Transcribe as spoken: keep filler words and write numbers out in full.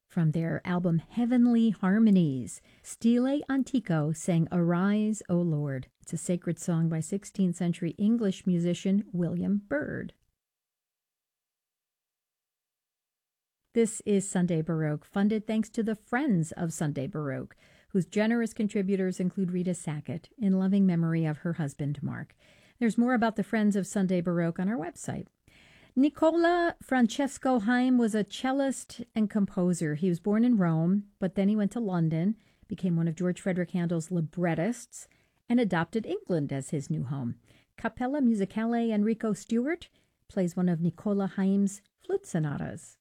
From their album Heavenly Harmonies, Stile Antico sang Arise, O Lord. It's a sacred song by sixteenth century English musician William Byrd. This is Sunday Baroque, funded thanks to the Friends of Sunday Baroque, whose generous contributors include Rita Sackett, in loving memory of her husband, Mark. There's more about the Friends of Sunday Baroque on our website. Nicola Francesco Haim was a cellist and composer. He was born in Rome, but then he went to London, became one of George Frederick Handel's librettists, and adopted England as his new home. Capella Musicale Enrico Stewart plays one of Nicola Haim's flute sonatas.